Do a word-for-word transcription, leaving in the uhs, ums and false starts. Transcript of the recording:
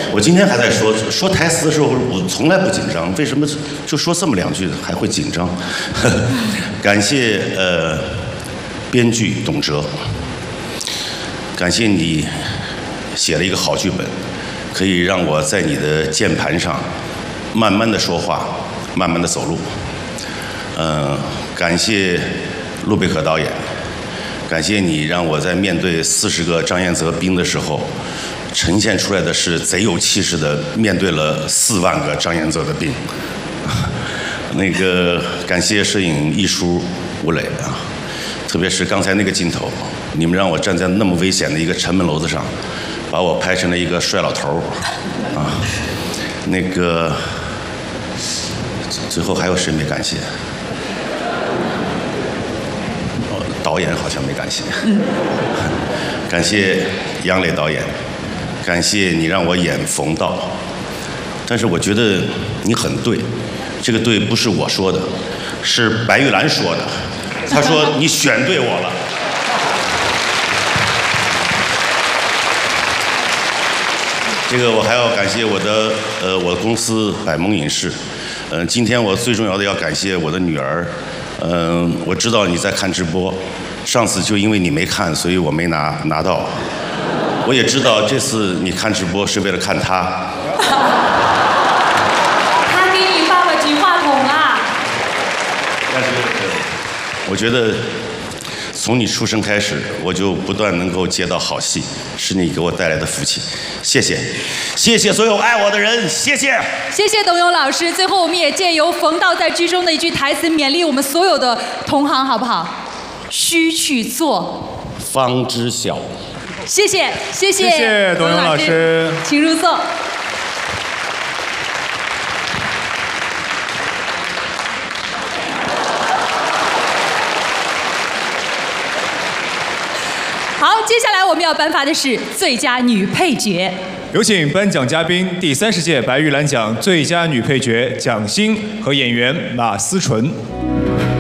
我今天还在说说台词的时候，我从来不紧张，为什么就说这么两句还会紧张？感谢呃编剧董哲，感谢你写了一个好剧本，可以让我在你的键盘上慢慢的说话，慢慢的走路。嗯、呃，感谢陆贝可导演，感谢你让我在面对四十个张彦泽兵的时候，呈现出来的是贼有气势的面对了四万个张彦泽的兵。那个感谢摄影艺术吴磊啊，特别是刚才那个镜头，你们让我站在那么危险的一个城门楼子上，把我拍成了一个帅老头儿啊。那个最后还有谁没感谢？哦，导演好像没感谢。感谢杨磊导演，感谢你让我演冯道，但是我觉得你很对，这个对不是我说的，是白玉兰说的，她说你选对我了。这个我还要感谢我的呃我的公司百梦影视，嗯、呃，今天我最重要的要感谢我的女儿，嗯、呃，我知道你在看直播，上次就因为你没看，所以我没拿拿到，我也知道这次你看直播是为了看她。 他给你爸爸举话筒啊！ 但是我觉得从你出生开始，我就不断能够接到好戏，是你给我带来的福气，谢谢，谢谢所有爱我的人，谢谢， 谢谢董勇老师。最后，我们也借由冯道在剧中的一句台词，勉励我们所有的同行，好不好？须去做， 方知晓。 谢谢，谢谢， 谢谢董勇老师， 请入座。好，接下来我们要颁发的是最佳女配角。 有请颁奖嘉宾第三十届白玉兰奖最佳女配角蒋欣和演员马思纯。